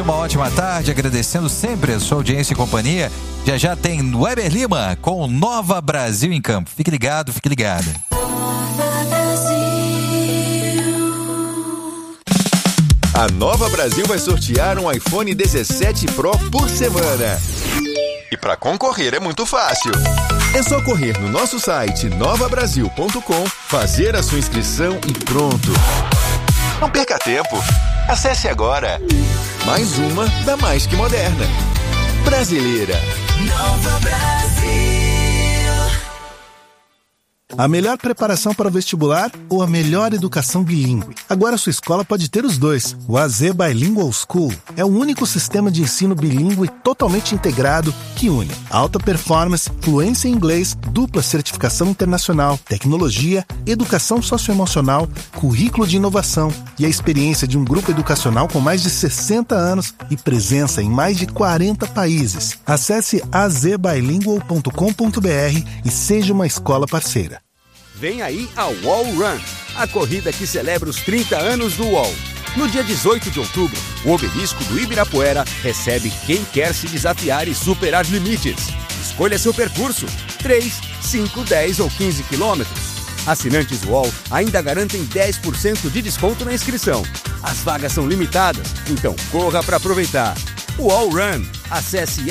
Uma ótima tarde, agradecendo sempre a sua audiência e companhia. Já já tem Weber Lima com Nova Brasil em Campo. Fique ligado, fique ligada. A Nova Brasil vai sortear um iPhone 17 Pro por semana. E para concorrer é muito fácil. É só correr no nosso site novabrasil.com, fazer a sua inscrição e pronto. Não perca tempo. Acesse agora. Mais uma da Mais Que Moderna. Brasileira. Nova Brasil. A melhor preparação para o vestibular ou a melhor educação bilíngue? Agora sua escola pode ter os dois. O AZ Bilingual School é o único sistema de ensino bilíngue totalmente integrado que une alta performance, fluência em inglês, dupla certificação internacional, tecnologia, educação socioemocional, currículo de inovação e a experiência de um grupo educacional com mais de 60 anos e presença em mais de 40 países. Acesse azbilingual.com.br e seja uma escola parceira. Vem aí a Wall Run, a corrida que celebra os 30 anos do UOL. No dia 18 de outubro, o obelisco do Ibirapuera recebe quem quer se desafiar e superar limites. Escolha seu percurso, 3, 5, 10 ou 15 quilômetros. Assinantes UOL ainda garantem 10% de desconto na inscrição. As vagas são limitadas, então corra para aproveitar. UOL Run. Acesse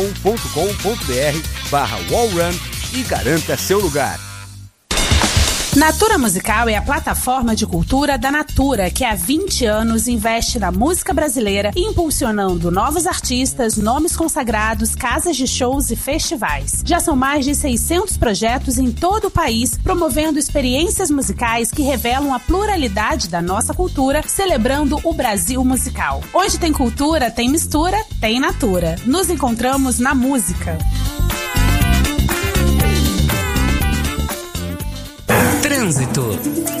escom.com.br/wallrun e garanta seu lugar. Natura Musical é a plataforma de cultura da Natura, que há 20 anos investe na música brasileira, impulsionando novos artistas, nomes consagrados, casas de shows e festivais. Já são mais de 600 projetos em todo o país, promovendo experiências musicais que revelam a pluralidade da nossa cultura, celebrando o Brasil musical. Onde tem cultura, tem mistura, tem Natura. Nos encontramos na música. Trânsito.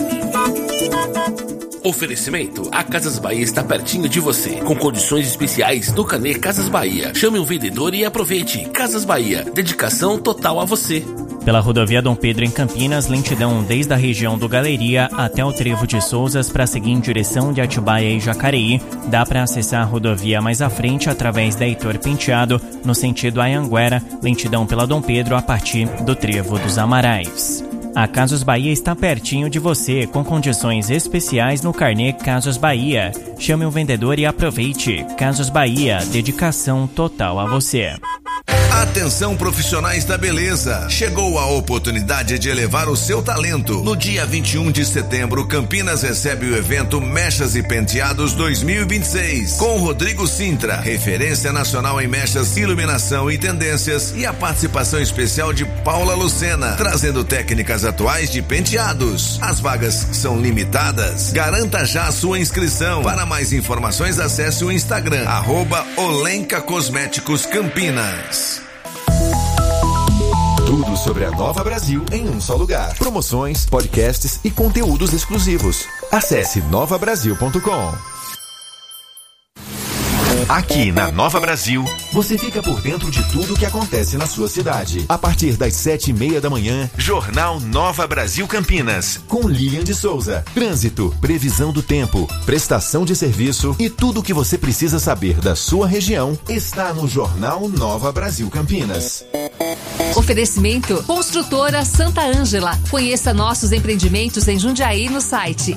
Oferecimento: a Casas Bahia está pertinho de você, com condições especiais do Carnê Casas Bahia. Chame um vendedor e aproveite. Casas Bahia, dedicação total a você. Pela rodovia Dom Pedro em Campinas, lentidão desde a região do Galeria até o Trevo de Souzas para seguir em direção de Atibaia e Jacareí. Dá para acessar a rodovia mais à frente através da Heitor Penteado, no sentido Anhanguera, lentidão pela Dom Pedro a partir do Trevo dos Amarais. A Casas Bahia está pertinho de você, com condições especiais no Carnê Casas Bahia. Chame um vendedor e aproveite. Casas Bahia, dedicação total a você. Atenção, profissionais da beleza! Chegou a oportunidade de elevar o seu talento. No dia 21 de setembro, Campinas recebe o evento Mechas e Penteados 2026, com Rodrigo Sintra, referência nacional em mechas, iluminação e tendências, e a participação especial de Paula Lucena, trazendo técnicas atuais de penteados. As vagas são limitadas. Garanta já a sua inscrição. Para mais informações, acesse o Instagram, @Olenka Cosméticos Campinas. Tudo sobre a Nova Brasil em um só lugar. Promoções, podcasts e conteúdos exclusivos. Acesse novabrasil.com. Aqui na Nova Brasil, você fica por dentro de tudo que acontece na sua cidade. A partir das 7:30 da manhã, Jornal Nova Brasil Campinas, com Lilian de Souza. Trânsito, previsão do tempo, prestação de serviço e tudo o que você precisa saber da sua região está no Jornal Nova Brasil Campinas. Oferecimento: Construtora Santa Ângela. Conheça nossos empreendimentos em Jundiaí no site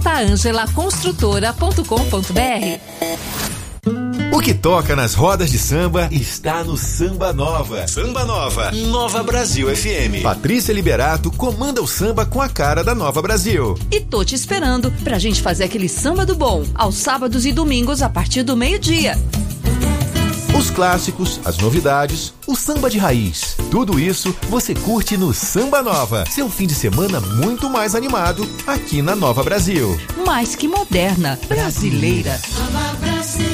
santaangelaconstrutora.com.br. O que toca nas rodas de samba está no Samba Nova. Samba Nova, Nova Brasil FM. Patrícia Liberato comanda o samba com a cara da Nova Brasil. E tô te esperando pra gente fazer aquele samba do bom, aos sábados e domingos a partir do meio-dia. Os clássicos, as novidades, o samba de raiz. Tudo isso você curte no Samba Nova. Seu fim de semana muito mais animado aqui na Nova Brasil. Mais que moderna, brasileira. Nova Brasil.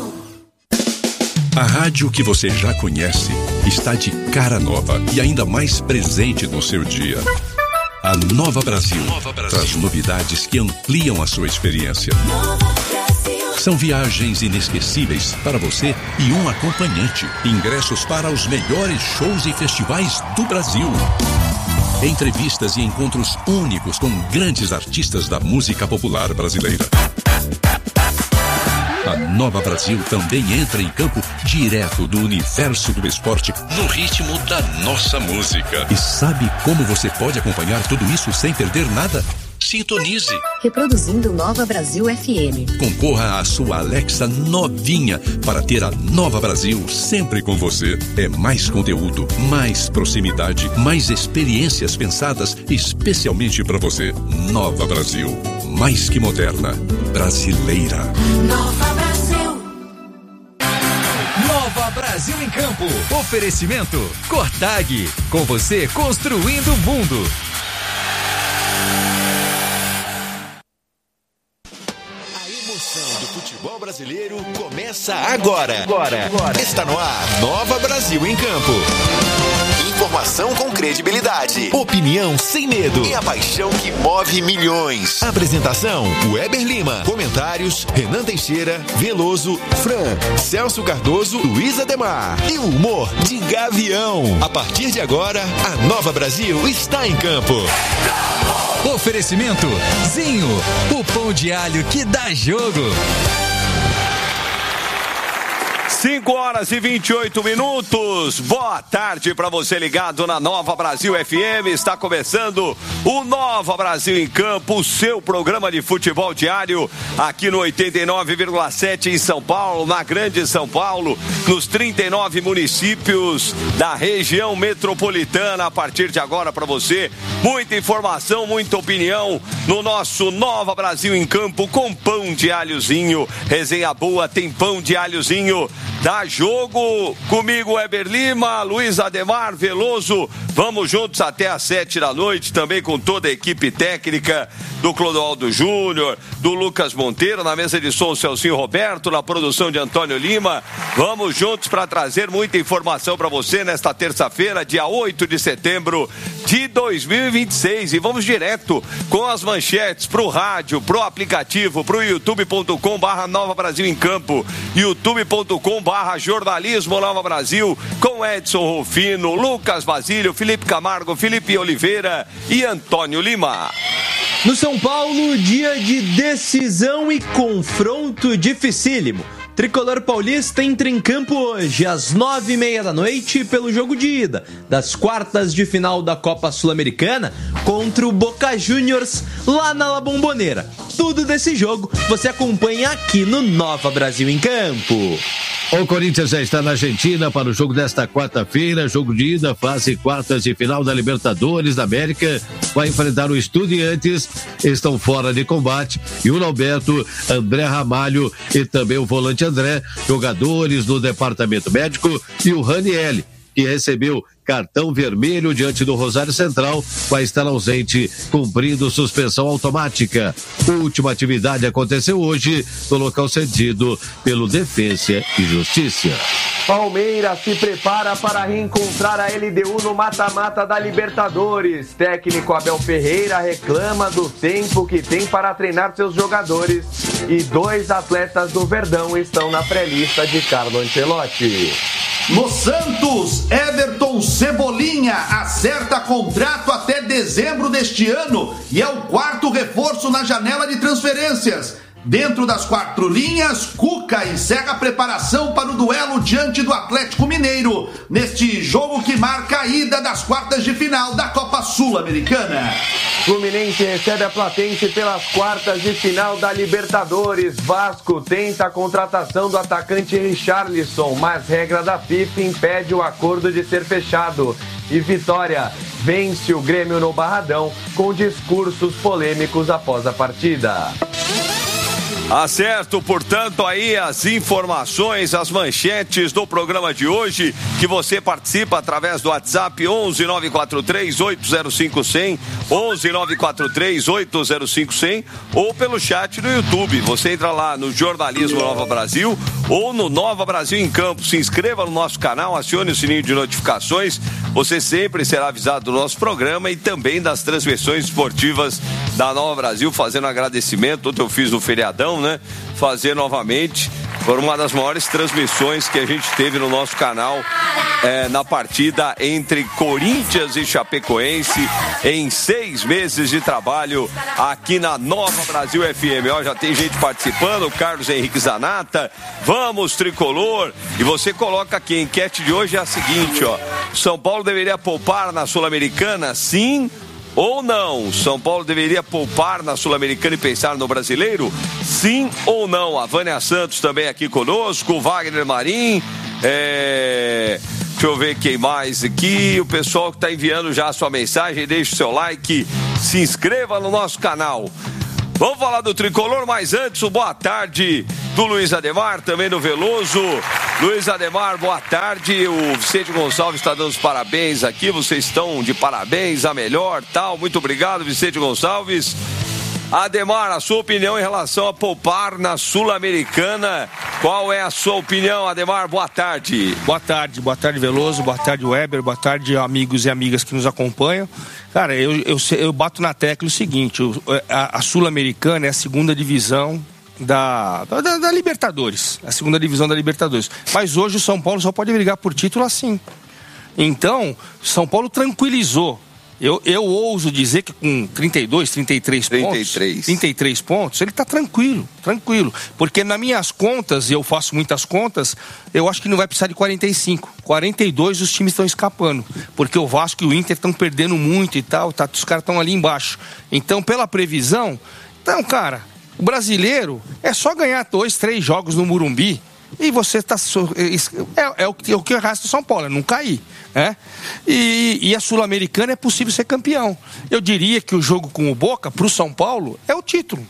A rádio que você já conhece está de cara nova e ainda mais presente no seu dia. A Nova Brasil traz novidades que ampliam a sua experiência. São viagens inesquecíveis para você e um acompanhante. Ingressos para os melhores shows e festivais do Brasil. Entrevistas e encontros únicos com grandes artistas da música popular brasileira. A Nova Brasil também entra em campo direto do universo do esporte, no ritmo da nossa música. E sabe como você pode acompanhar tudo isso sem perder nada? Sintonize. Reproduzindo Nova Brasil FM. Concorra à sua Alexa novinha para ter a Nova Brasil sempre com você. É mais conteúdo, mais proximidade, mais experiências pensadas especialmente para você. Nova Brasil, mais que moderna, brasileira. Nova Brasil. Nova Brasil em Campo. Oferecimento Cortag. Com você construindo o mundo. Futebol brasileiro começa agora. Está no ar, Nova Brasil em Campo. Informação com credibilidade, opinião sem medo e a paixão que move milhões. Apresentação, Weber Lima. Comentários, Renan Teixeira, Veloso, Fran, Celso Cardoso, Luiz Ademar. E o humor de Gavião. A partir de agora, a Nova Brasil está em campo. Oferecimento Zinho, o pão de alho que dá jogo. 5h28. Boa tarde para você ligado na Nova Brasil FM. Está começando o Nova Brasil em Campo, o seu programa de futebol diário aqui no 89,7 em São Paulo, na Grande São Paulo, nos 39 municípios da região metropolitana. A partir de agora para você, muita informação, muita opinião no nosso Nova Brasil em Campo com pão de alhozinho. Resenha boa, tem pão de alhozinho. Dá jogo comigo, Weber Lima, Luiz Ademar, Veloso. Vamos juntos até às 7 da noite, também com toda a equipe técnica do Clodoaldo Júnior, do Lucas Monteiro, na mesa de som, Celcinho Roberto, na produção de Antônio Lima. Vamos juntos para trazer muita informação para você nesta terça-feira, dia 8 de setembro de 2026. E vamos direto com as manchetes pro rádio, pro aplicativo, pro youtube.com/Nova Brasil em Campo, youtube.com/Jornalismo Nova Brasil, com Edson Rufino, Lucas Basílio, Felipe Camargo, Felipe Oliveira e Antônio Lima. No São Paulo, dia de decisão e confronto dificílimo. Tricolor paulista entra em campo hoje, às 9h30 da noite, pelo jogo de ida das quartas de final da Copa Sul-Americana contra o Boca Juniors, lá na La Bombonera. Tudo desse jogo você acompanha aqui no Nova Brasil em Campo. O Corinthians já está na Argentina para o jogo desta quarta-feira, jogo de ida, fase quartas de final da Libertadores da América. Vai enfrentar o Estudiantes, estão fora de combate, e o Alberto, André Ramalho e também o volante André, jogadores do departamento médico, e o Raniel, que recebeu cartão vermelho diante do Rosário Central, vai estar ausente, cumprindo suspensão automática. Última atividade aconteceu hoje no local cedido pelo Defensa e Justiça. Palmeiras se prepara para reencontrar a LDU no mata-mata da Libertadores. Técnico Abel Ferreira reclama do tempo que tem para treinar seus jogadores. E 2 atletas do Verdão estão na pré-lista de Carlo Ancelotti. No Santos, Everton Cebolinha acerta contrato até dezembro deste ano e é o 4º reforço na janela de transferências. Dentro das 4 linhas, Cuca encerra a preparação para o duelo diante do Atlético Mineiro, neste jogo que marca a ida das quartas de final da Copa Sul-Americana. Fluminense recebe a Platense pelas quartas de final da Libertadores. Vasco tenta a contratação do atacante Richarlison, mas regra da FIFA impede o acordo de ser fechado. E Vitória vence o Grêmio no Barradão com discursos polêmicos após a partida. Acerto, portanto, aí as informações, as manchetes do programa de hoje, que você participa através do WhatsApp 11 943 805 100, 11 943 805 100, ou pelo chat no YouTube. Você entra lá no Jornalismo Nova Brasil ou no Nova Brasil em Campo. Se inscreva no nosso canal, acione o sininho de notificações. Você sempre será avisado do nosso programa e também das transmissões esportivas da Nova Brasil, fazendo agradecimento. Ontem eu fiz no feriadão, né? Fazer novamente Foi uma das maiores transmissões que a gente teve no nosso canal na partida entre Corinthians e Chapecoense em 6 meses de trabalho aqui na Nova Brasil FM. Ó, já tem gente participando, o Carlos Henrique Zanata. Vamos, tricolor! E você coloca aqui, a enquete de hoje é a seguinte, ó. São Paulo deveria poupar na Sul-Americana? Sim ou não? São Paulo deveria poupar na Sul-Americana e pensar no brasileiro? Sim ou não? A Vânia Santos também aqui conosco, o Wagner Marim, deixa eu ver quem mais aqui, o pessoal que está enviando já a sua mensagem, deixe o seu like, se inscreva no nosso canal. Vamos falar do tricolor, mas antes, o boa tarde do Luiz Ademar, também do Veloso. Luiz Ademar, boa tarde. O Vicente Gonçalves está dando os parabéns aqui. Vocês estão de parabéns, a melhor, tal. Muito obrigado, Vicente Gonçalves. Ademar, a sua opinião em relação a poupar na Sul-Americana. Qual é a sua opinião, Ademar? Boa tarde. Boa tarde, Veloso. Boa tarde, Weber. Boa tarde, amigos e amigas que nos acompanham. Cara, eu bato na tecla o seguinte: a Sul-Americana é a segunda divisão da Libertadores. A segunda divisão da Libertadores. Mas hoje o São Paulo só pode brigar por título assim. Então, São Paulo tranquilizou. Eu ouso dizer que com 33 pontos, ele está tranquilo. Porque nas minhas contas, e eu faço muitas contas, eu acho que não vai precisar de 45. 42 os times estão escapando. Porque o Vasco e o Inter estão perdendo muito e tal, os caras estão ali embaixo. Então, pela previsão, cara, o brasileiro é só ganhar 2, 3 jogos no Morumbi. E você está... É o que arrasta o São Paulo, é não cair, né? E a Sul-Americana é possível ser campeão. Eu diria que o jogo com o Boca, para o São Paulo, é o título.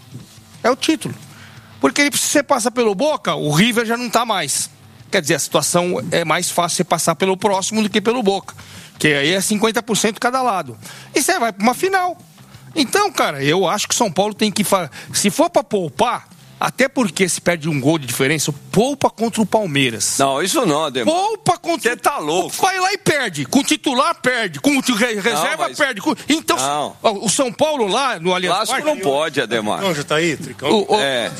Porque se você passa pelo Boca, o River já não está mais. Quer dizer, a situação é mais fácil você passar pelo próximo do que pelo Boca. Que aí é 50% cada lado. E você vai para uma final. Então, cara, eu acho que o São Paulo tem que... Se for para poupar... Até porque se perde um gol de diferença, poupa contra o Palmeiras. Não, isso não, Ademar. Poupa contra... Você tá louco. Vai lá e perde. Com o titular, perde. Com o reserva, perde. Então, o São Paulo lá no Allianz Parque... não pode, Ademar. Não, já tá aí, Tricão.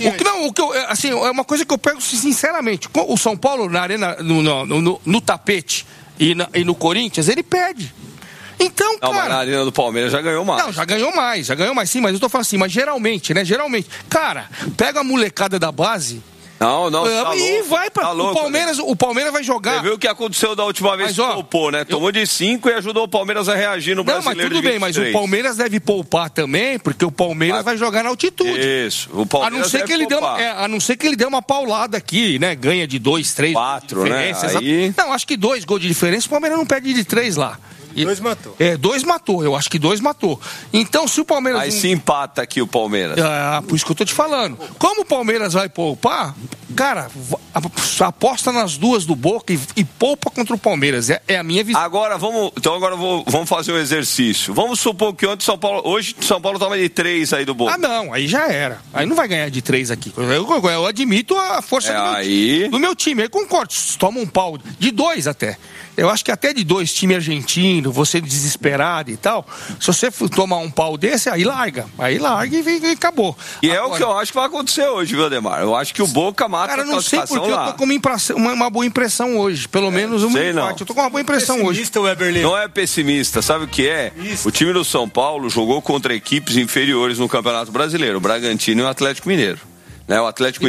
Assim, é uma coisa que eu pego sinceramente. O São Paulo na arena, no tapete e no Corinthians, ele perde. Então, cara... Mas na Arena do Palmeiras já ganhou mais. Não, já ganhou mais, sim, mas eu tô falando assim, mas geralmente, né? Cara, pega a molecada da base... Não, e vai para o Palmeiras. O Palmeiras vai jogar. Você viu o que aconteceu da última vez que poupou, né? Tomou de 5 e ajudou o Palmeiras a reagir no Brasileiro. Mas tudo bem, mas o Palmeiras deve poupar também, porque o Palmeiras vai jogar na altitude. Isso, o Palmeiras a não ser que ele dê uma paulada aqui, né? Ganha de 2, 3 4, né? Aí... Não, acho que 2 gols de diferença, o Palmeiras não perde de 3 lá. 2 matou. 2 matou, eu acho que 2 matou. Então, se o Palmeiras... Aí se empata aqui o Palmeiras. Por isso que eu tô te falando. Como o Palmeiras vai poupar, cara, aposta nas duas do Boca e poupa contra o Palmeiras. É a minha visão. Agora vamos fazer um exercício. Vamos supor que hoje São Paulo toma de 3 aí do Boca. Não, aí já era. Aí não vai ganhar de 3 aqui. Eu admito a força do meu time. Eu concordo. Toma um pau de 2 até. Eu acho que até de 2 time argentino, você desesperado e tal, se você tomar um pau desse, aí larga e acabou. E agora, é o que eu acho que vai acontecer hoje, viu, Ademar? Eu acho que o Boca mata a classificação lá. Cara, não sei porque eu tô com uma boa impressão hoje, pelo menos um empate. Eu tô com uma boa impressão hoje. Não é pessimista, sabe o que é? Isso. O time do São Paulo jogou contra equipes inferiores no Campeonato Brasileiro, o Bragantino e o Atlético Mineiro. Né, o Atlético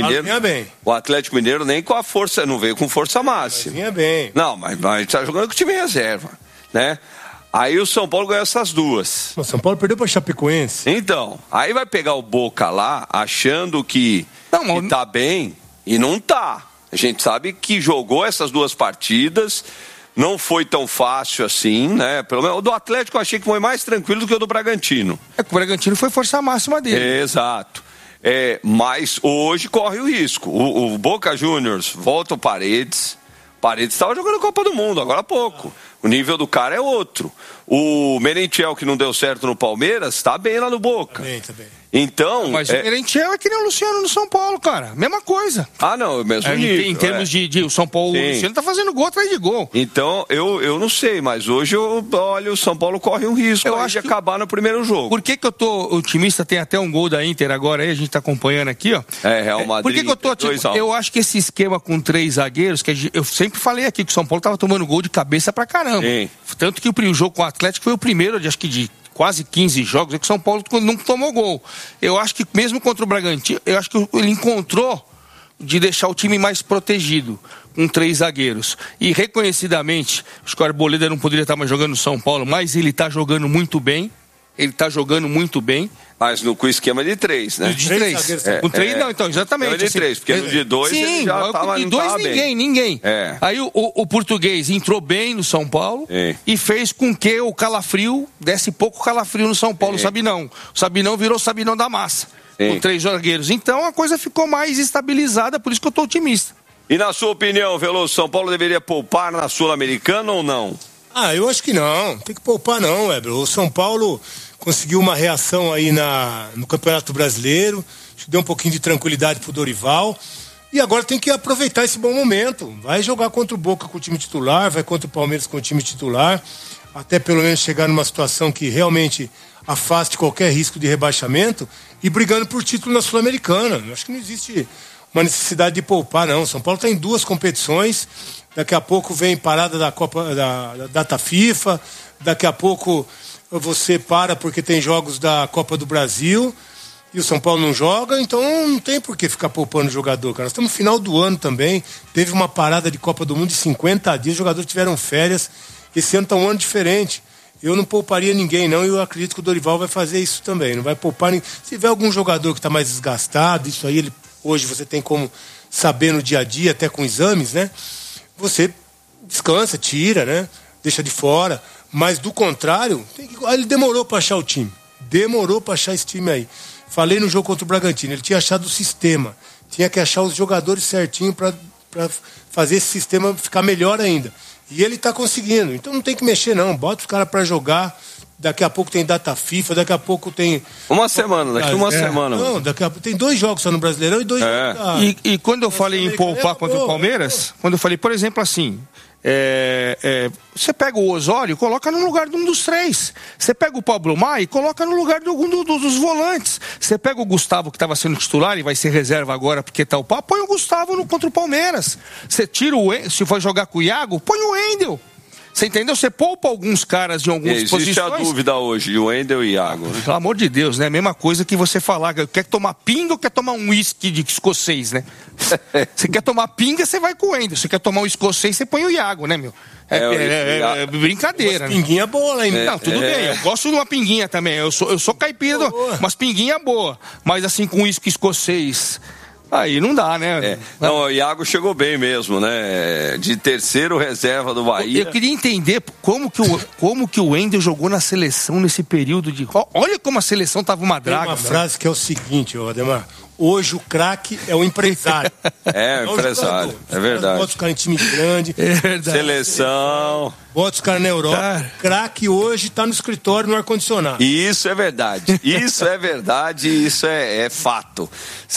Mineiro nem com a força, não veio com força máxima. Vinha bem. Não, mas tá jogando com o time em reserva, né? Aí o São Paulo ganhou essas duas. O São Paulo perdeu pra Chapecoense. Então, aí vai pegar o Boca lá, achando que tá bem, e não tá. A gente sabe que jogou essas 2 partidas, não foi tão fácil assim, né? Pelo menos o do Atlético eu achei que foi mais tranquilo do que o do Bragantino. O Bragantino foi força máxima dele. Exato. Mas hoje corre o risco. O Boca Juniors volta o Paredes. Paredes estava jogando Copa do Mundo agora há pouco. O nível do cara é outro. O Merentiel, que não deu certo no Palmeiras, está bem lá no Boca. Tá bem. Então... Mas o Merentiel é que nem o Luciano no São Paulo, cara. Mesma coisa. Ah, não, mesmo nível. Em termos de o São Paulo, o Luciano tá fazendo gol atrás de gol. Então, eu não sei, mas hoje, olha, o São Paulo corre um risco de acabar no primeiro jogo. Por que eu tô otimista? Tem até um gol da Inter agora aí, a gente tá acompanhando aqui, ó. Real Madrid. Por que eu tô otimista? Eu acho que esse esquema com 3 zagueiros, eu sempre falei aqui que o São Paulo tava tomando gol de cabeça pra caramba. Sim. Tanto que o jogo com o Atlético foi o primeiro, acho que de quase 15 jogos, é que o São Paulo nunca tomou gol. Eu acho que mesmo contra o Bragantino, eu acho que ele encontrou de deixar o time mais protegido, com 3 zagueiros. E reconhecidamente, acho que o Arboleda não poderia estar mais jogando no São Paulo, mas ele está jogando muito bem. Mas com o esquema de 3, né? De 3. Com 3 não, então, exatamente. De 3, porque no de 2 ele já estava bem. De 2 ninguém. Aí o português entrou bem no São Paulo e fez com que o Calafrio desse pouco calafrio no São Paulo, o Sabinão. O Sabinão virou o Sabinão da massa, com 3 zagueiros. Então a coisa ficou mais estabilizada, por isso que eu estou otimista. E na sua opinião, Veloso, São Paulo deveria poupar na Sul-Americana ou não? Eu acho que não. Tem que poupar não, Weber. O São Paulo conseguiu uma reação aí no Campeonato Brasileiro, deu um pouquinho de tranquilidade pro Dorival, e agora tem que aproveitar esse bom momento. Vai jogar contra o Boca com o time titular, vai contra o Palmeiras com o time titular, até pelo menos chegar numa situação que realmente afaste qualquer risco de rebaixamento e brigando por título na Sul-Americana. Eu acho que não existe uma necessidade de poupar, não. São Paulo está em 2 competições, daqui a pouco vem parada da Copa da data FIFA, daqui a pouco você para porque tem jogos da Copa do Brasil e o São Paulo não joga, então não tem por que ficar poupando o jogador, cara. Nós estamos no final do ano também, teve uma parada de Copa do Mundo de 50 dias, os jogadores tiveram férias, esse ano está um ano diferente. Eu não pouparia ninguém não, e eu acredito que o Dorival vai fazer isso também, não vai poupar ninguém. Se tiver algum jogador que está mais desgastado, isso aí hoje você tem como saber no dia a dia, até com exames, né? Você descansa, tira, né? Deixa de fora. Mas do contrário, ele demorou para achar o time. Demorou para achar esse time aí. Falei no jogo contra o Bragantino, ele tinha achado o sistema. Tinha que achar os jogadores certinho para fazer esse sistema ficar melhor ainda. E ele está conseguindo. Então não tem que mexer não. Bota os caras para jogar. Daqui a pouco tem data FIFA, daqui a pouco tem... Uma semana. Não, daqui a pouco tem 2 jogos só no Brasileirão e 2 jogos... E quando eu falei em poupar contra o Palmeiras, quando eu falei, por exemplo, assim... você pega o Osório e coloca no lugar de um dos 3. Você pega o Pablo Maia e coloca no lugar de algum dos volantes. Você pega o Gustavo, que estava sendo titular e vai ser reserva agora porque tá o papo, põe o Gustavo contra o Palmeiras. Você tira se for jogar com o Iago, põe o Wendel. Você entendeu? Você poupa alguns caras em algumas posições. Existe a dúvida hoje, o Wendel e Iago. Pelo amor de Deus, né? Mesma coisa que você falar, quer tomar pinga ou quer tomar um uísque de escocês, né? Você quer tomar pinga, você vai com o Wendel. Você quer tomar um escocês, você põe o Iago, né, meu? É brincadeira. Umas pinguinha boa lá ainda. Não, tudo bem. Eu gosto de uma pinguinha também. Eu sou caipira, umas pinguinha boa. Mas assim, com uísque escocês... Aí não dá, né? Não, o Iago chegou bem mesmo, né? De terceiro reserva do Bahia. Eu queria entender como que o Wendel jogou na seleção nesse período de... Olha como a seleção tava uma draga. Tem uma frase que é o seguinte, Ademar. Hoje o craque é o empresário. O empresário, é verdade. Bota os caras em time grande. É verdade. Seleção. Bota os caras na Europa. Craque hoje tá no escritório, no ar-condicionado. Isso é verdade. Isso é verdade, isso é fato.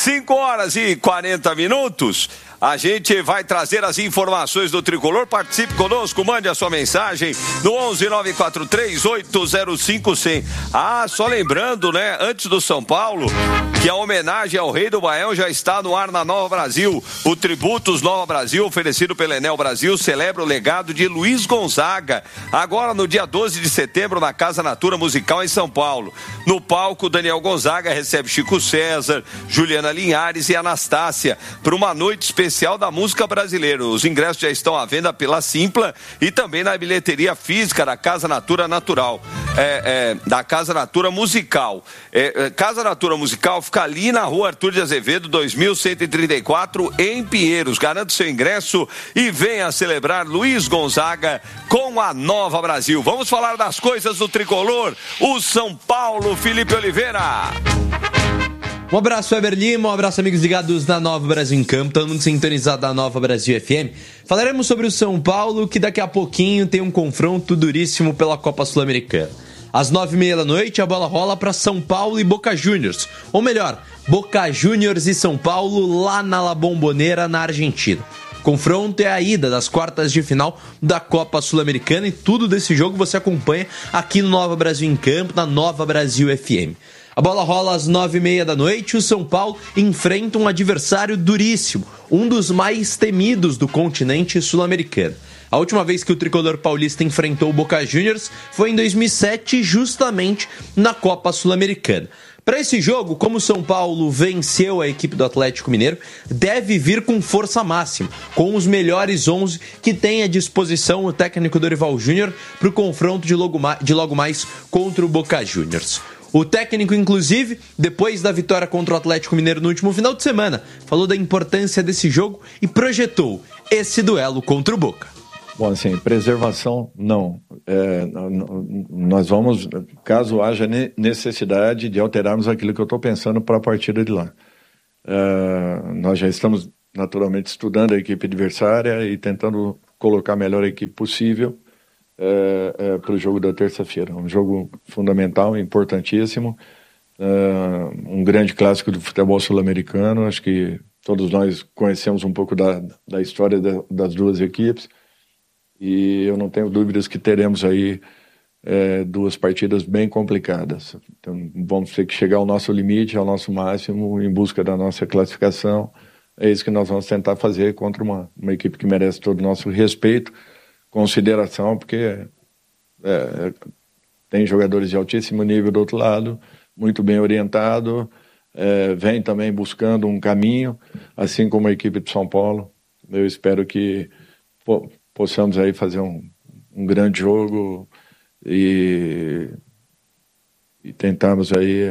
5h40. A gente vai trazer as informações do Tricolor. Participe conosco, mande a sua mensagem no 11-943-805-100. Só lembrando, né, antes do São Paulo, que a homenagem ao Rei do Baião já está no ar na Nova Brasil. O Tributos Nova Brasil, oferecido pela Enel Brasil, celebra o legado de Luiz Gonzaga. Agora, no dia 12 de setembro, na Casa Natura Musical, em São Paulo. No palco, Daniel Gonzaga recebe Chico César, Juliana Linhares e Anastácia para uma noite especial da música brasileira. Os ingressos já estão à venda pela Simpla e também na bilheteria física da Casa Natura Natural. Da Casa Natura Musical. Casa Natura Musical fica ali na rua Arthur de Azevedo, 2134, em Pinheiros. Garante seu ingresso e venha celebrar Luiz Gonzaga com a Nova Brasil. Vamos falar das coisas do Tricolor. O São Paulo, Felipe Oliveira. Um abraço, Weber Lima, um abraço, amigos ligados na Nova Brasil em Campo, todo mundo sintonizado da Nova Brasil FM. Falaremos sobre o São Paulo, que daqui a pouquinho tem um confronto duríssimo pela Copa Sul-Americana. Às 9h30 a bola rola para São Paulo e Boca Juniors. Ou melhor, Boca Juniors e São Paulo lá na La Bombonera, na Argentina. Confronto é a ida das quartas de final da Copa Sul-Americana e tudo desse jogo você acompanha aqui no Nova Brasil em Campo, na Nova Brasil FM. A bola rola às 9h30 o São Paulo enfrenta um adversário duríssimo, um dos mais temidos do continente sul-americano. A última vez que o tricolor paulista enfrentou o Boca Juniors foi em 2007, justamente na Copa Sul-Americana. Para esse jogo, como o São Paulo venceu a equipe do Atlético Mineiro, deve vir com força máxima, com os melhores 11 que tem à disposição o técnico Dorival Júnior para o confronto de logo mais contra o Boca Juniors. O técnico, inclusive, depois da vitória contra o Atlético Mineiro no último final de semana, falou da importância desse jogo e projetou esse duelo contra o Boca. Bom, assim, preservação, não. Nós vamos, caso haja necessidade de alterarmos aquilo que eu estou pensando para a partida de lá. Nós já estamos, naturalmente, estudando a equipe adversária e tentando colocar a melhor equipe possível para o jogo da terça-feira. Um jogo fundamental, importantíssimo, um grande clássico do futebol sul-americano. Acho que todos nós conhecemos um pouco da história das duas equipes e eu não tenho dúvidas que teremos aí duas partidas bem complicadas. Então vamos ter que chegar ao nosso limite, ao nosso máximo, em busca da nossa classificação. É isso que nós vamos tentar fazer contra uma equipe que merece todo o nosso respeito, consideração, porque tem jogadores de altíssimo nível do outro lado, muito bem orientado, vem também buscando um caminho, assim como a equipe de São Paulo. Eu espero que possamos aí fazer um grande jogo e tentarmos aí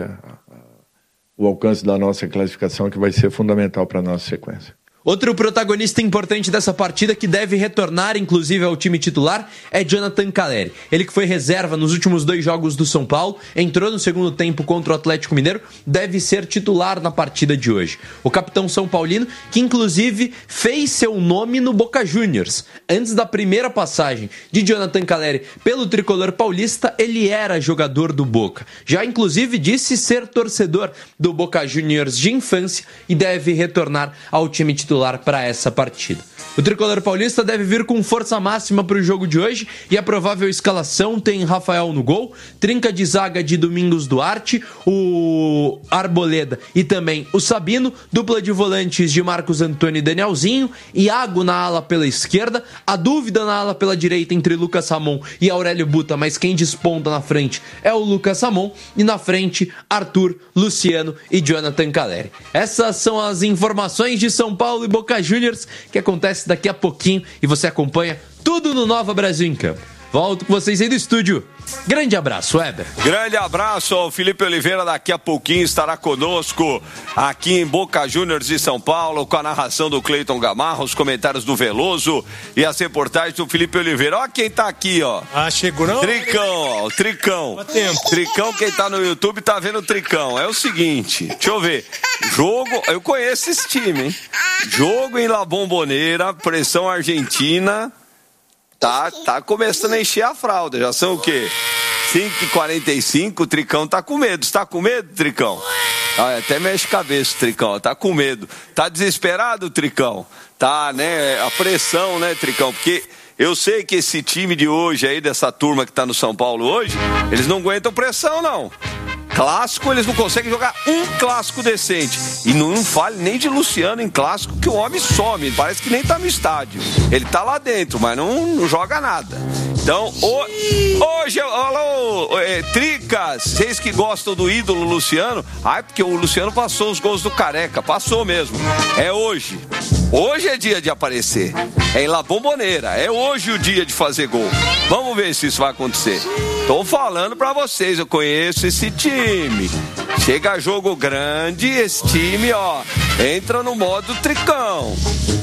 o alcance da nossa classificação, que vai ser fundamental para a nossa sequência. Outro protagonista importante dessa partida que deve retornar, inclusive, ao time titular é Jonathan Calleri. Ele que foi reserva nos últimos 2 jogos do São Paulo, entrou no segundo tempo contra o Atlético Mineiro, deve ser titular na partida de hoje. O capitão São Paulino, que inclusive fez seu nome no Boca Juniors. Antes da primeira passagem de Jonathan Calleri pelo tricolor paulista, ele era jogador do Boca. Já inclusive disse ser torcedor do Boca Juniors de infância e deve retornar ao time titular para essa partida. O tricolor paulista deve vir com força máxima para o jogo de hoje e a provável escalação tem Rafael no gol, trinca de zaga de Domingos Duarte, o Arboleda e também o Sabino, dupla de volantes de Marcos Antônio e Danielzinho, Iago na ala pela esquerda, a dúvida na ala pela direita entre Lucas Ramon e Aurélio Buta, mas quem desponta na frente é o Lucas Ramon, e na frente Arthur, Luciano e Jonathan Calleri. Essas são as informações de São Paulo e Boca Juniors, que acontece daqui a pouquinho e você acompanha tudo no Nova Brasil em Campo. Volto com vocês aí do estúdio. Grande abraço, Weber. Grande abraço ao Felipe Oliveira. Daqui a pouquinho estará conosco aqui em Boca Juniors de São Paulo, com a narração do Cleiton Gamarra, os comentários do Veloso e as reportagens do Felipe Oliveira. Ó quem tá aqui, ó. Chegou não? Tricão, ó, o Tricão. Tricão, quem tá no YouTube tá vendo o Tricão. É o seguinte, deixa eu ver. Jogo, eu conheço esse time, hein? Jogo em La Bombonera, pressão argentina. Tá começando a encher a fralda. Já são o quê? 5h45, o Tricão tá com medo. Você tá com medo, Tricão? Até mexe a cabeça, Tricão. Tá com medo. Tá desesperado, Tricão? Tá, né? A pressão, né, Tricão? Porque eu sei que esse time de hoje aí, dessa turma que tá no São Paulo hoje, eles não aguentam pressão, não. Clássico, eles não conseguem jogar um clássico decente. E não fale nem de Luciano em clássico, que o homem some. Parece que nem tá no estádio. Ele tá lá dentro, mas não joga nada. Então, hoje, alô, Tricas, vocês que gostam do ídolo Luciano, porque o Luciano passou os gols do Careca, passou mesmo. É hoje. Hoje é dia de aparecer. É em La Bombonera. É hoje o dia de fazer gol. Vamos ver se isso vai acontecer. Tô falando pra vocês, eu conheço esse time. Chega jogo grande, esse time, ó, entra no modo Tricão.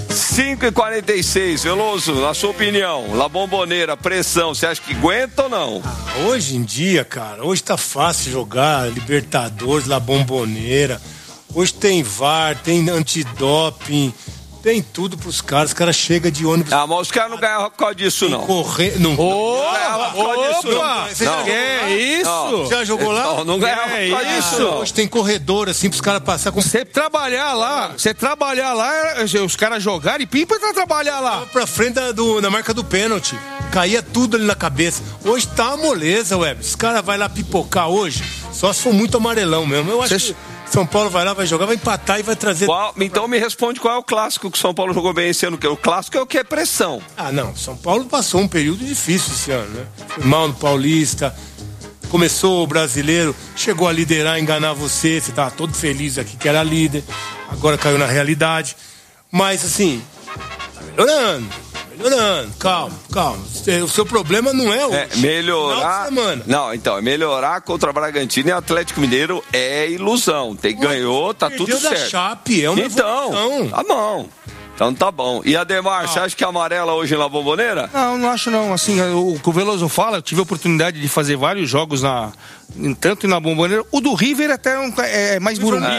5h46, Veloso, na sua opinião, La Bombonera, pressão, você acha que aguenta ou não? Hoje em dia, cara, hoje tá fácil jogar Libertadores, La Bombonera. Hoje tem VAR, tem antidoping, tem tudo pros caras. Os caras chegam de ônibus. Ah, mas os caras não ganhavam por causa disso, não. Não. Ganhava por causa disso, não. Você já jogou lá? Não ganhava por causa disso, não. Hoje tem corredor, assim, pros caras passar com... Você trabalhar lá, os caras jogarem e pipa pra trabalhar lá. Pra frente na marca do pênalti. Caía tudo ali na cabeça. Hoje tá uma moleza, Web. Os caras vão lá pipocar hoje, só se for muito amarelão mesmo. Eu acho que São Paulo vai lá, vai jogar, vai empatar e vai trazer... Então me responde qual é o clássico que o São Paulo jogou bem esse ano. O clássico é o que é pressão. Ah, não. São Paulo passou um período difícil esse ano, né? Foi mal no Paulista, começou o Brasileiro, chegou a liderar, enganar você tava todo feliz aqui que era líder, agora caiu na realidade. Mas, assim, tá melhorando, calma. O seu problema não é o melhorar. Não, então, melhorar contra o Bragantino e Atlético Mineiro é ilusão. Ganhou, tá tudo certo. Da Chape, é uma evolução. Tá bom. Então tá bom. E Ademar, você acha que é amarela hoje na Bombonera? Não acho não. Assim, o que o Veloso fala, eu tive a oportunidade de fazer vários jogos tanto na Bombonera. O do River até é mais Morumbi.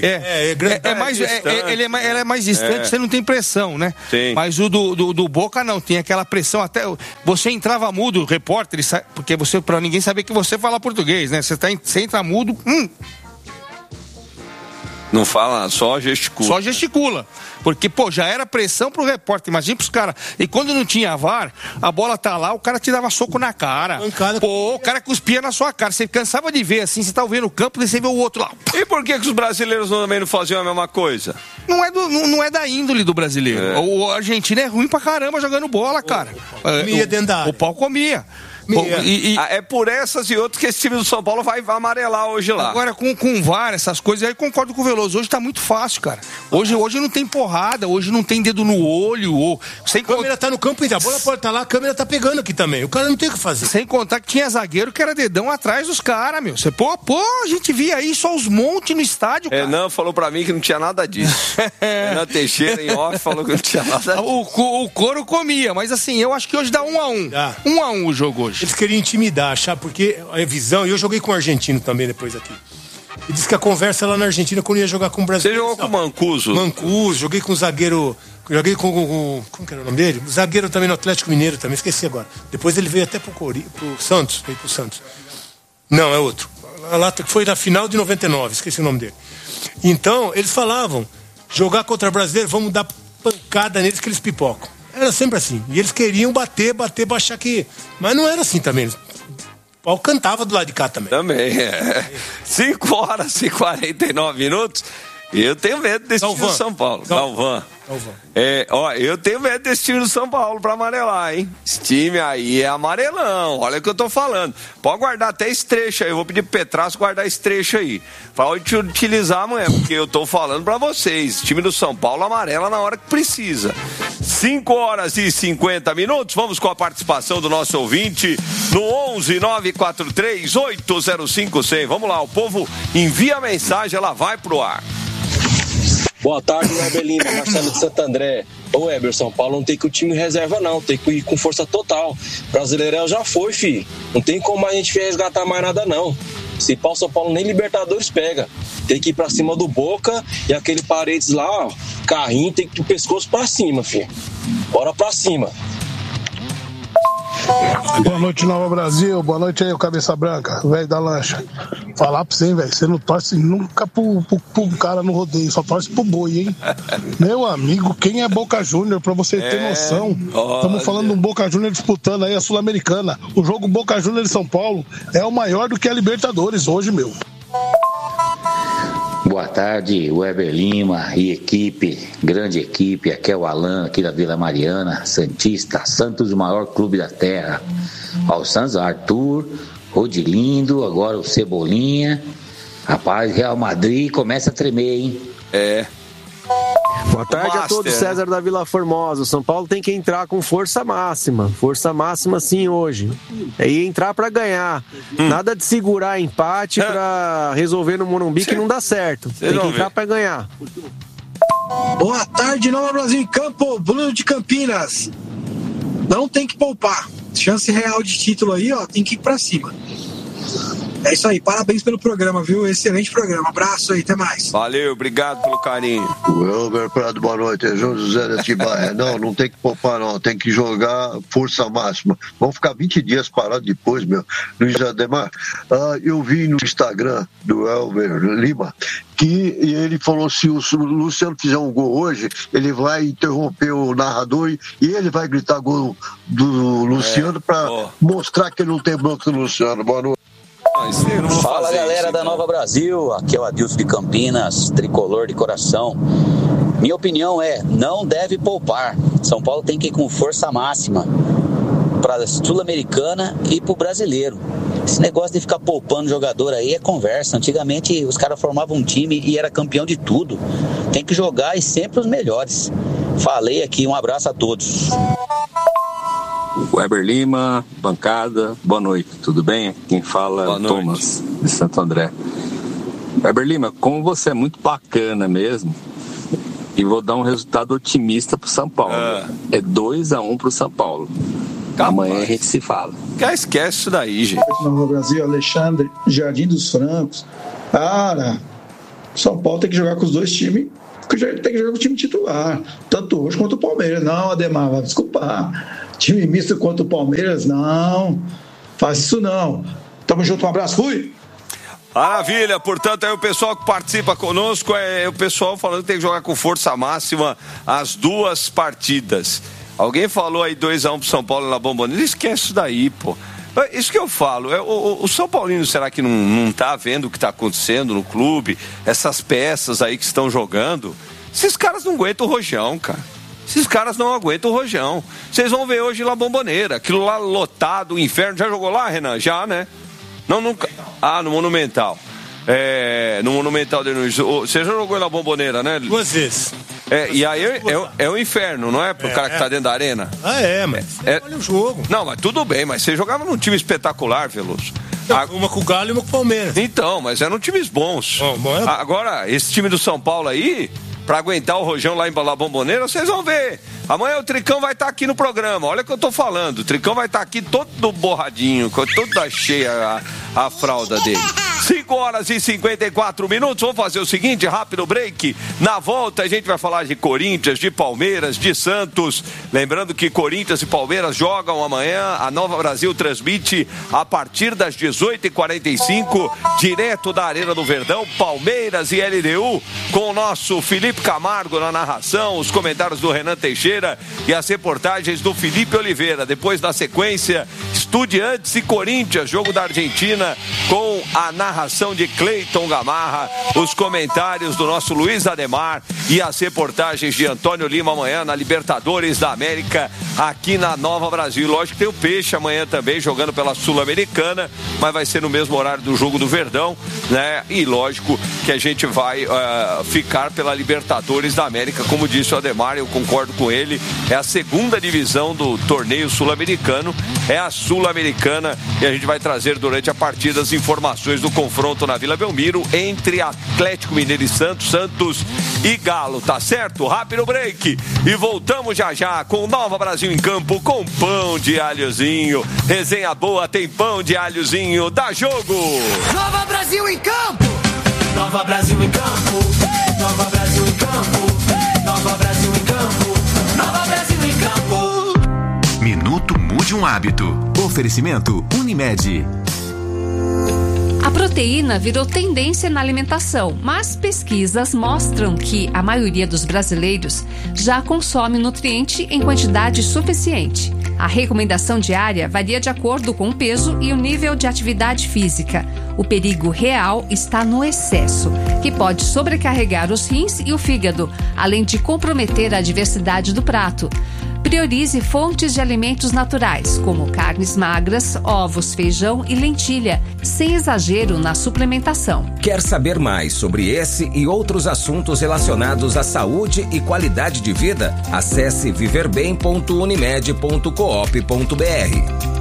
Ele é mais distante, você não tem pressão, né? Sim. Mas o do Boca não, tem aquela pressão até... Você entrava mudo, o repórter, porque pra ninguém saber que você fala português, né? Você entra mudo... Não fala, só gesticula. Só gesticula. Porque, já era pressão pro repórter. Imagina pros caras. E quando não tinha VAR, a bola tá lá, o cara te dava soco na cara. O cara cuspia na sua cara. Você cansava de ver assim, você tá vendo o campo, daí você vê o outro lá. E por que os brasileiros também não faziam a mesma coisa? Não é da índole do brasileiro. O argentino é ruim pra caramba jogando bola, cara. Comia dentro da área. O pau comia. É por essas e outras que esse time do São Paulo vai amarelar hoje lá. Agora, com VAR, essas coisas aí, concordo com o Veloso. Hoje tá muito fácil, cara. Hoje não tem porrada, hoje não tem dedo no olho. A câmera tá no campo, a bola pode estar lá, a câmera tá pegando aqui também. O cara não tem o que fazer. Sem contar que tinha zagueiro que era dedão atrás dos caras, meu. Você, a gente via aí só os montes no estádio, cara. Renan falou pra mim que não tinha nada disso. Renan Teixeira, em off, falou que não tinha nada disso. O couro comia, mas assim, eu acho que hoje dá 1-1. 1-1 o jogo hoje. Eles queriam intimidar, porque a visão, e eu joguei com o argentino também depois aqui. E disse que a conversa lá na Argentina quando ia jogar com o Brasil. Você jogou com o Mancuso? Mancuso, joguei com o zagueiro. Joguei com como que era o nome dele? O zagueiro também no Atlético Mineiro também, esqueci agora. Depois ele veio até pro Santos. Veio pro Santos. Não, é outro. Lá foi na final de 99, esqueci o nome dele. Então, eles falavam: jogar contra o brasileiro, vamos dar pancada neles que eles pipocam. Era sempre assim. E eles queriam bater, baixar que... Mas não era assim também. O pau cantava do lado de cá também. Também, 5h49. E eu tenho medo desse time do São Paulo. Galvão. Eu tenho medo desse time do São Paulo pra amarelar, hein? Esse time aí é amarelão. Olha o que eu tô falando. Pode guardar até esse trecho aí. Eu vou pedir pro Petrasso guardar esse trecho aí. Pra utilizar amanhã, porque eu tô falando pra vocês. Esse time do São Paulo amarela na hora que precisa. 5h50. Vamos com a participação do nosso ouvinte no 11-943-805100. Vamos lá, o povo envia a mensagem, ela vai pro ar. Boa tarde, Weber Lima, Marcelo de Santo André. Ô Weber, São Paulo não tem que ir com o time reserva não, tem que ir com força total. Brasileirão já foi, filho. Não tem como a gente resgatar mais nada não. Se pau São Paulo nem Libertadores pega. Tem que ir pra cima do Boca e aquele Paredes lá, ó, carrinho, tem que ir do pescoço pra cima, filho. Bora pra cima. Boa noite, Nova Brasil. Boa noite aí, o Cabeça Branca, velho da lancha. Falar pra você, velho, você não torce nunca pro cara no rodeio, só torce pro boi, hein? Meu amigo, quem é Boca Júnior, pra você ter noção? Estamos falando de um Boca Júnior disputando aí a Sul-Americana. O jogo Boca Júnior de São Paulo é o maior do que a Libertadores hoje, meu. Boa tarde, Weber Lima e equipe, grande equipe. Aqui é o Alan, aqui da Vila Mariana, Santista, Santos, o maior clube da terra. Ó, o Santos, Arthur, Rodilindo, agora o Cebolinha. Rapaz, Real Madrid começa a tremer, hein? Boa tarde a todos, César da Vila Formosa. O São Paulo tem que entrar com força máxima sim hoje. E entrar pra ganhar. Nada de segurar empate pra resolver no Morumbi que não dá certo. Tem que entrar pra ganhar. Boa tarde, Nova Brasil em campo, Bruno de Campinas. Não tem que poupar. Chance real de título aí, ó, tem que ir pra cima. É isso aí, parabéns pelo programa, viu? Excelente programa. Abraço aí, até mais. Valeu, obrigado pelo carinho. O Elber Prado, boa noite. É João José da Atibaia. Não tem que poupar, não. Tem que jogar força máxima. Vamos ficar 20 dias parados depois, meu. Luiz Ademar, eu vi no Instagram do Elber Lima que ele falou: se o Luciano fizer um gol hoje, ele vai interromper o narrador e ele vai gritar gol do Luciano para mostrar que ele não tem bronca do Luciano. Boa noite. Fala, galera da Nova Brasil, aqui é o Adilson de Campinas, tricolor de coração. Minha opinião é, não deve poupar. São Paulo tem que ir com força máxima para a Sul-Americana e para o Brasileiro. Esse negócio de ficar poupando jogador aí é conversa. Antigamente os caras formavam um time e era campeão de tudo. Tem que jogar e sempre os melhores. Falei aqui, um abraço a todos. Weber Lima, bancada, boa noite, tudo bem? Quem fala é Thomas, de Santo André. Weber Lima, como você é muito bacana mesmo, e vou dar um resultado otimista pro São Paulo. É 2-1 pro São Paulo. Amanhã a gente se fala. Esquece isso daí, gente. Nova Brasil, Alexandre, Jardim dos Francos. São Paulo tem que jogar com os dois times, tem que jogar com o time titular, tanto hoje quanto o Palmeiras. Não, Ademar, vai desculpar. Time misto contra o Palmeiras, não. Faz isso não. Tamo junto, um abraço, fui! Maravilha, portanto, aí o pessoal que participa conosco é o pessoal falando que tem que jogar com força máxima as duas partidas. Alguém falou aí 2-1 pro São Paulo na Bombonera, esquece isso daí, pô. Isso que eu falo, o São Paulino, será que não tá vendo o que tá acontecendo no clube? Essas peças aí que estão jogando? Esses caras não aguentam o rojão, cara. Esses caras não aguentam o rojão. Vocês vão ver hoje lá Bombonera, aquilo lá lotado, o inferno. Já jogou lá, Renan? Já, né? Não, nunca. No Monumental. No Monumental de Nunes. Você já jogou lá Bombonera, né? 2 vezes. E aí é o inferno, não é? Pro cara que tá dentro da arena. Mas olha o jogo. Não, mas tudo bem, mas você jogava num time espetacular, Veloso. Uma com o Galo e uma com o Palmeiras. Então, mas eram times bons. Agora, esse time do São Paulo aí, pra aguentar o rojão lá em La Bombonera, vocês vão ver. Amanhã o Tricão vai estar aqui no programa. Olha o que eu tô falando. O Tricão vai estar aqui todo borradinho, toda cheia a fralda dele. 5h54. Vamos fazer o seguinte, rápido break. Na volta a gente vai falar de Corinthians, de Palmeiras, de Santos. Lembrando que Corinthians e Palmeiras jogam amanhã. A Nova Brasil transmite a partir das 18h45, direto da Arena do Verdão, Palmeiras e LDU, com o nosso Felipe Camargo na narração, os comentários do Renan Teixeira e as reportagens do Felipe Oliveira. Depois, na sequência, Estudiantes e Corinthians, jogo da Argentina, com a narração de Cleiton Gamarra, os comentários do nosso Luiz Ademar e as reportagens de Antônio Lima amanhã na Libertadores da América, aqui na Nova Brasil. Lógico que tem o Peixe amanhã também, jogando pela Sul-Americana, mas vai ser no mesmo horário do jogo do Verdão, né? E lógico que a gente vai ficar pela Libertadores da América, como disse o Ademar, eu concordo com ele, é a segunda divisão do torneio sul-americano, é a Sul-Americana, e a gente vai trazer durante a partida as informações do confronto na Vila Belmiro entre Atlético Mineiro e Santos e Galo, tá certo? Rápido break e voltamos já com Nova Brasil em campo, com pão de alhozinho. Resenha boa, tem pão de alhozinho, dá jogo! Nova Brasil em campo! Nova Brasil em campo! Nova Brasil em campo! Nova Brasil em campo! Nova Brasil em campo! Minuto Mude um Hábito. Oferecimento Unimed. A proteína virou tendência na alimentação, mas pesquisas mostram que a maioria dos brasileiros já consome nutriente em quantidade suficiente. A recomendação diária varia de acordo com o peso e o nível de atividade física. O perigo real está no excesso, que pode sobrecarregar os rins e o fígado, além de comprometer a diversidade do prato. Priorize fontes de alimentos naturais, como carnes magras, ovos, feijão e lentilha, sem exagero na suplementação. Quer saber mais sobre esse e outros assuntos relacionados à saúde e qualidade de vida? Acesse viverbem.unimed.coop.br.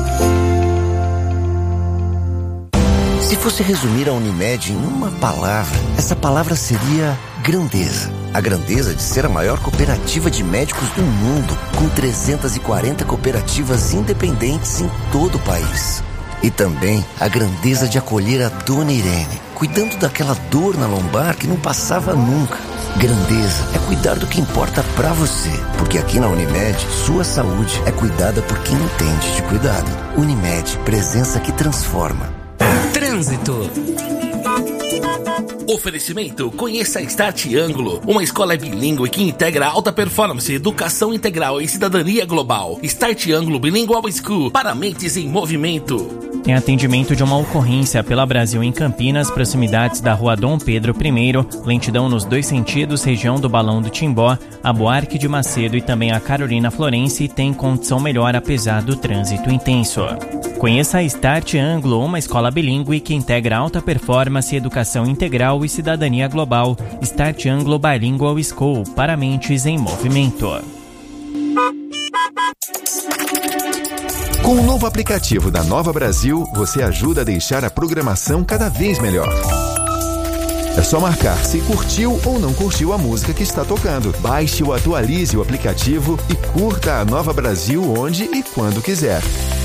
Se fosse resumir a Unimed em uma palavra, essa palavra seria grandeza. A grandeza de ser a maior cooperativa de médicos do mundo, com 340 cooperativas independentes em todo o país. E também a grandeza de acolher a Dona Irene, cuidando daquela dor na lombar que não passava nunca. Grandeza é cuidar do que importa pra você, porque aqui na Unimed, sua saúde é cuidada por quem entende de cuidado. Unimed, presença que transforma. Trânsito. Oferecimento: conheça a Start Ângulo, uma escola bilíngue que integra alta performance, educação integral e cidadania global. Start Ângulo Bilingual School, para mentes em movimento. Em atendimento de uma ocorrência pela Brasil em Campinas, proximidades da Rua Dom Pedro I, lentidão nos 2 sentidos, região do Balão do Timbó, a Buarque de Macedo e também a Carolina Florence tem condição melhor apesar do trânsito intenso. Conheça a Start Ângulo, uma escola bilíngue que integra alta performance, educação integral e cidadania global. Start Ângulo Bilingual School, para mentes em movimento. Com o novo aplicativo da Nova Brasil, você ajuda a deixar a programação cada vez melhor. É só marcar se curtiu ou não curtiu a música que está tocando. Baixe ou atualize o aplicativo e curta a Nova Brasil onde e quando quiser.